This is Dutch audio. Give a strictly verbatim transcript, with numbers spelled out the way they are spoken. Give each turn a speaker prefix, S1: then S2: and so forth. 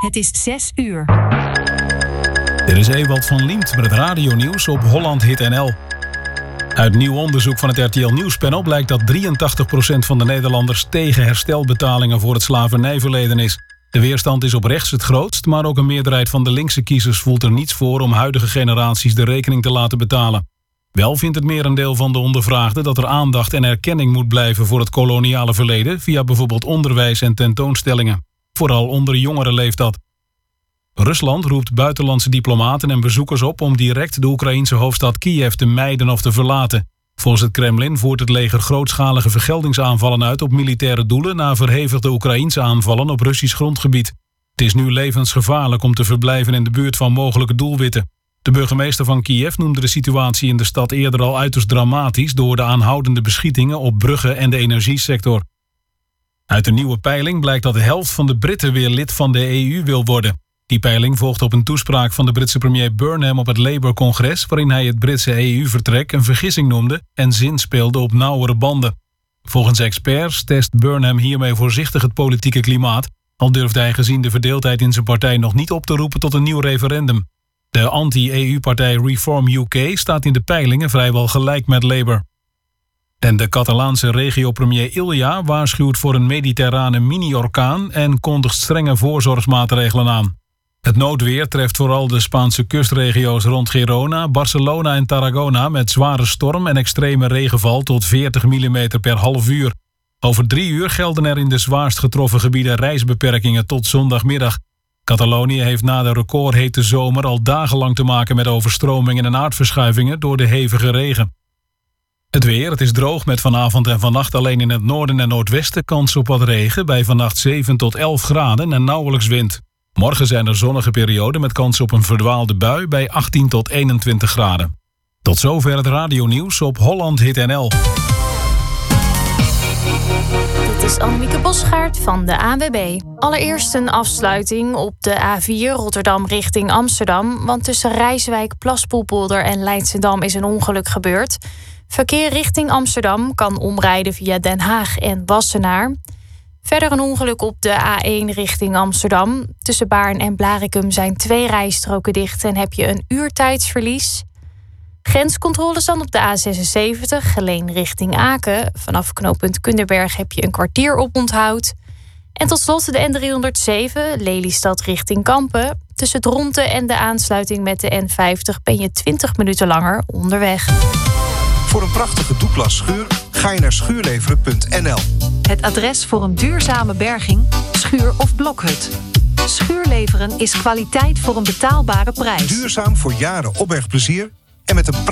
S1: Het is zes uur.
S2: Dit is Ewald van Liemt met het radionieuws op Holland Hit N L. Uit nieuw onderzoek van het R T L Nieuwspanel blijkt dat drieëntachtig procent van de Nederlanders tegen herstelbetalingen voor het slavernijverleden is. De weerstand is op rechts het grootst, maar ook een meerderheid van de linkse kiezers voelt er niets voor om huidige generaties de rekening te laten betalen. Wel vindt het merendeel van de ondervraagden dat er aandacht en erkenning moet blijven voor het koloniale verleden via bijvoorbeeld onderwijs en tentoonstellingen. Vooral onder jongeren leeft dat. Rusland roept buitenlandse diplomaten en bezoekers op om direct de Oekraïense hoofdstad Kiev te mijden of te verlaten. Volgens het Kremlin voert het leger grootschalige vergeldingsaanvallen uit op militaire doelen na verhevigde Oekraïense aanvallen op Russisch grondgebied. Het is nu levensgevaarlijk om te verblijven in de buurt van mogelijke doelwitten. De burgemeester van Kiev noemde de situatie in de stad eerder al uiterst dramatisch door de aanhoudende beschietingen op bruggen en de energiesector. Uit een nieuwe peiling blijkt dat de helft van de Britten weer lid van de E U wil worden. Die peiling volgt op een toespraak van de Britse premier Burnham op het Labour-congres, waarin hij het Britse E U-vertrek een vergissing noemde en zinspeelde op nauwere banden. Volgens experts test Burnham hiermee voorzichtig het politieke klimaat, al durfde hij gezien de verdeeldheid in zijn partij nog niet op te roepen tot een nieuw referendum. De anti-E U-partij Reform U K staat in de peilingen vrijwel gelijk met Labour. En de Catalaanse regio-premier Ilja waarschuwt voor een mediterrane mini-orkaan en kondigt strenge voorzorgsmaatregelen aan. Het noodweer treft vooral de Spaanse kustregio's rond Girona, Barcelona en Tarragona met zware storm en extreme regenval tot veertig millimeter per half uur. Over drie uur gelden er in de zwaarst getroffen gebieden reisbeperkingen tot zondagmiddag. Catalonië heeft na de recordhete zomer al dagenlang te maken met overstromingen en aardverschuivingen door de hevige regen. Het weer, het is droog met vanavond en vannacht alleen in het noorden en noordwesten kans op wat regen bij vannacht zeven tot elf graden en nauwelijks wind. Morgen zijn er zonnige perioden met kans op een verdwaalde bui bij achttien tot eenentwintig graden. Tot zover het radionieuws op Holland Hit N L.
S3: Dit is Annemieke Bosgaard van de A N W B. Allereerst een afsluiting op de A vier Rotterdam richting Amsterdam, want tussen Rijswijk, Plaspoelpolder en Leidschendam is een ongeluk gebeurd. Verkeer richting Amsterdam kan omrijden via Den Haag en Wassenaar. Verder een ongeluk op de A één richting Amsterdam. Tussen Baarn en Blaricum zijn twee rijstroken dicht en heb je een uurtijdsverlies. Grenscontroles dan op de A zesenzeventig, Geleen richting Aken. Vanaf knooppunt Kunderberg heb je een kwartier op onthoud. En tot slot de N driehonderdzeven, Lelystad richting Kampen. Tussen Dronten en de aansluiting met de N vijftig ben je twintig minuten langer onderweg.
S4: Voor een prachtige Douglas schuur ga je naar schuurleveren punt n l.
S1: Het adres voor een duurzame berging, schuur of blokhut. Schuurleveren is kwaliteit voor een betaalbare prijs.
S4: Duurzaam voor jaren opbergplezier en met een